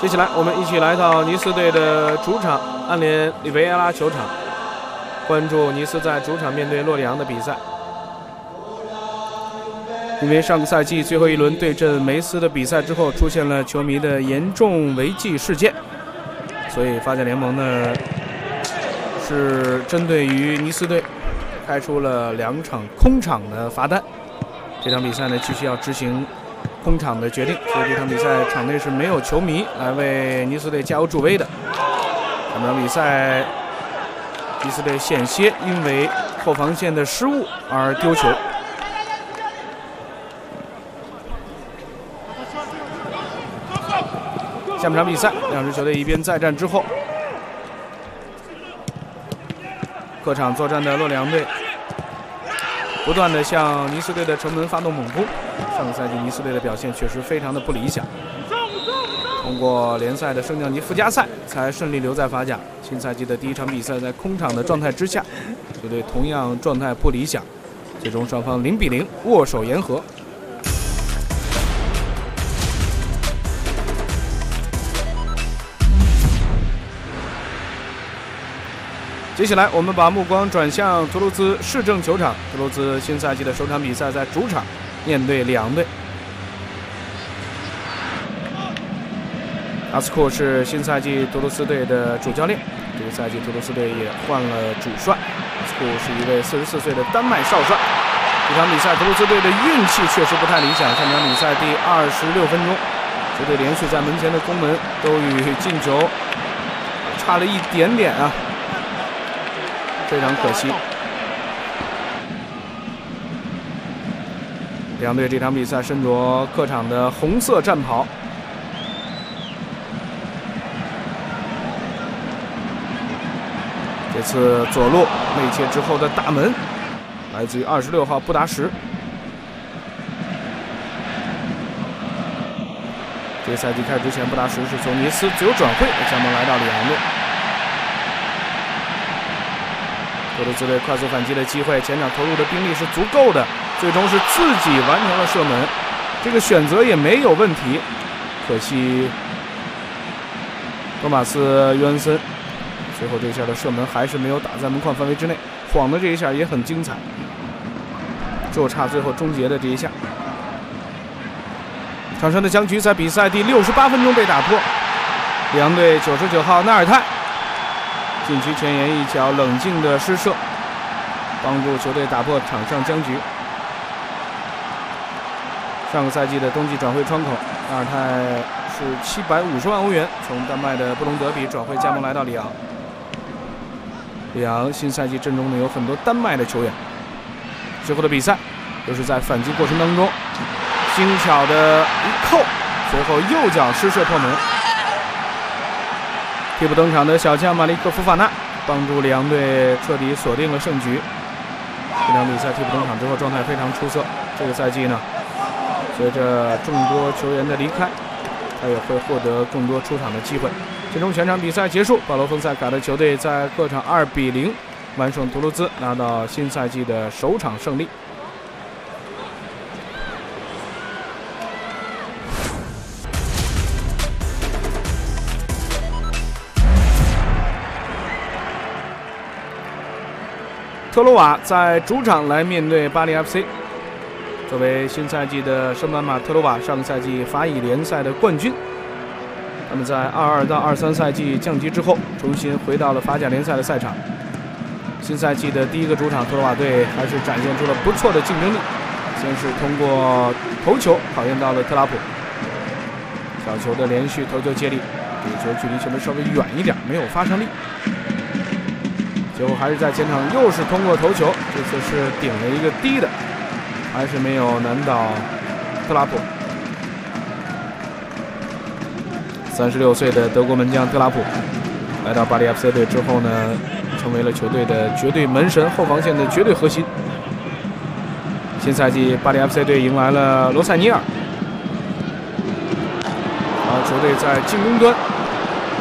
接下来我们一起来到尼斯队的主场安联里维埃拉球场，关注尼斯在主场面对洛里昂的比赛。因为上个赛季最后一轮对阵梅斯的比赛之后，出现了球迷的严重违纪事件，所以法甲联盟呢是针对于尼斯队开出了2场空场的罚单。这场比赛呢继续要执行空场的决定，所以这场比赛场内是没有球迷来为尼斯队加油助威的。这场比赛尼斯队险些因为后防线的失误而丢球。下半场比赛，两支球队一边再战之后，客场作战的洛里昂队不断的向尼斯队的城门发动猛攻。上个赛季尼斯队的表现确实非常的不理想，通过联赛的升降级附加赛才顺利留在法甲。新赛季的第一场比赛在空场的状态之下，球队同样状态不理想，最终双方0-0握手言和。接下来我们把目光转向图卢兹市政球场。图卢兹新赛季的首场比赛在主场面对里昂队。阿斯库是新赛季图卢斯队的主教练，这个赛季图卢斯队也换了主帅。阿斯库是一位44岁的丹麦少帅。这场比赛图卢斯队的运气确实不太理想，上场比赛第26分钟，球队连续在门前的攻门都与进球差了一点点啊，非常可惜。两队这场比赛身着客场的红色战袍，这次左路内切之后的大门来自于26号布达什。这个赛季开始之前，布达什是从尼斯自由转会加盟来到里昂队。图卢兹队快速反击的机会，前场投入的兵力是足够的，最终是自己完成了射门，这个选择也没有问题。可惜托马斯约恩森最后这一下的射门还是没有打在门框范围之内，晃的这一下也很精彩，就差最后终结的这一下。场上的僵局在比赛第68分钟被打破，里昂队99号纳尔泰禁区前沿一脚冷静的施射，帮助球队打破场上僵局。上个赛季的冬季转会窗口，纳尔泰是750万欧元从丹麦的布隆德比转会加盟来到里昂。里昂新赛季阵中呢有很多丹麦的球员。最后的比赛又是在反击过程当中精巧的一扣，随后右脚施射破门。替补登场的小将马利克·福法纳帮助里昂队彻底锁定了胜局。这场比赛替补登场之后状态非常出色。这个赛季呢，随着众多球员的离开，他也会获得更多出场的机会。最终全场比赛结束，保罗·丰塞卡的球队在客场2-0完胜图卢兹，拿到新赛季的首场胜利。特罗瓦在主场来面对巴黎 FC。 作为新赛季的圣班马特罗瓦，上个赛季法乙联赛的冠军，他们在22到23赛季降级之后，重新回到了法甲联赛的赛场。新赛季的第一个主场，特罗瓦队还是展现出了不错的竞争力。先是通过头球考验到了特拉普，小球的连续头球接力，这个球距离球门稍微远一点，没有发生力。最后还是在前场又是通过头球，这次是顶了一个低的，还是没有难倒特拉普。36岁的德国门将特拉普来到巴黎 FC 队之后呢，成为了球队的绝对门神，后防线的绝对核心。新赛季巴黎 FC 队迎来了罗塞尼尔，球队在进攻端